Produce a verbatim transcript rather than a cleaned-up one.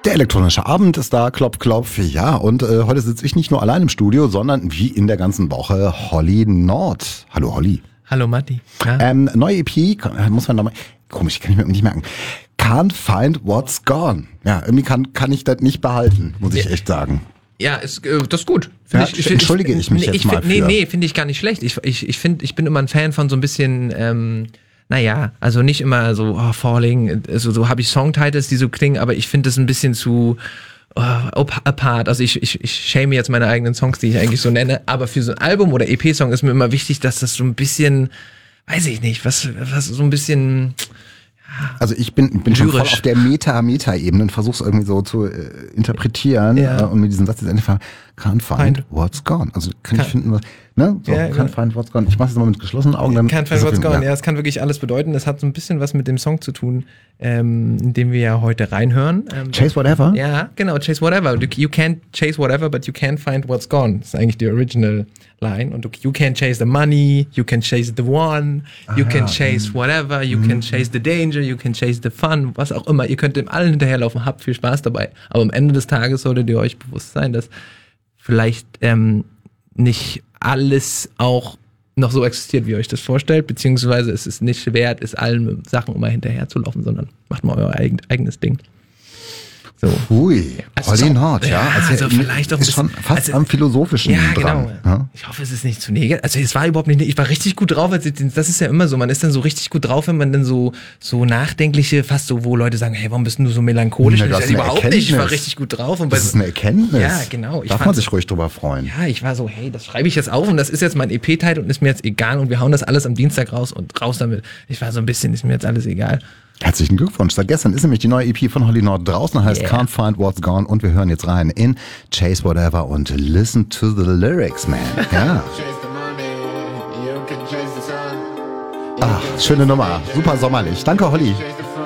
Der elektronische Abend ist da, klopf, klopf. Ja, und äh, heute sitze ich nicht nur allein im Studio, sondern wie in der ganzen Woche Holly Nord. Hallo Holly. Hallo Matti. Ja. Ähm, neue E P, muss man nochmal, komisch, kann ich mir nicht merken. Can't find what's gone. Ja, irgendwie kann, kann ich das nicht behalten, muss ich echt sagen. Ja, ist, äh, das ist gut. Ja, ich, ich, entschuldige ich, ich mich nee, jetzt ich, mal Nee, für. nee, finde ich gar nicht schlecht. Ich, ich, ich, find, ich bin immer ein Fan von so ein bisschen, ähm, naja, also nicht immer so oh, Falling, also so habe ich Songtitles, die so klingen, aber ich finde das ein bisschen zu oh, apart. Also ich, ich, ich shame jetzt meine eigenen Songs, die ich eigentlich so nenne, aber für so ein Album oder E P-Song ist mir immer wichtig, dass das so ein bisschen, weiß ich nicht, was, was so ein bisschen... Also ich bin, bin schon voll auf der Meta-Meta-Ebene und versuche es irgendwie so zu äh, interpretieren ja. äh, und mir diesen Satz jetzt endlich fragen, can't find what's gone. Also kann, kann ich finden, was, ne? So, ja, can't ja. find what's gone. Ich mache es mal mit geschlossenen Augen. Dann can't find what's gone, ja, es kann wirklich alles bedeuten. Es hat so ein bisschen was mit dem Song zu tun, ähm, in dem wir ja heute reinhören. Ähm, Chase Whatever? Ja, genau, Chase Whatever. You can't chase whatever, but you can't find what's gone. Das ist eigentlich die Original Line. Und du, you can't chase the money, you can chase the one, you Aha, can chase whatever, you mh. can chase the danger, you can chase the fun, was auch immer. Ihr könnt dem allen hinterherlaufen, habt viel Spaß dabei. Aber am Ende des Tages solltet ihr euch bewusst sein, dass vielleicht ähm, nicht alles auch noch so existiert, wie ihr euch das vorstellt, beziehungsweise es ist nicht wert, ist allen Sachen immer hinterher zu laufen, sondern macht mal euer eigen, eigenes Ding. So. Hui, Also Holly so, Nord, ja. ja, also, also vielleicht auch ein ist schon bisschen- fast also- am Philosophischen Ja, dran. genau. Ja? Ich hoffe, es ist nicht zu negativ. Also es war überhaupt nicht, ich war richtig gut drauf. Also das ist ja immer so, man ist dann so richtig gut drauf, wenn man dann so so nachdenkliche, fast so, wo Leute sagen, hey, warum bist du so melancholisch? Na, Und du ich hast sag, eine überhaupt nicht, ich war Erkenntnis. richtig gut drauf. Und bei Das ist eine Erkenntnis. Ja, genau. Ich Darf fand- man sich ruhig drüber freuen. Ja, ich war so, hey, das schreibe ich jetzt auf und das ist jetzt mein E P-Teil und ist mir jetzt egal und wir hauen das alles am Dienstag raus und raus damit. Ich war so ein bisschen, ist mir jetzt alles egal. Herzlichen Glückwunsch. Seit gestern ist nämlich die neue E P von Holly Nord draußen, heißt Yeah. Can't Find What's Gone und wir hören jetzt rein in Chase Whatever und Listen to the Lyrics, man. Ja. Ach, schöne Nummer. Super sommerlich. Danke, Holly.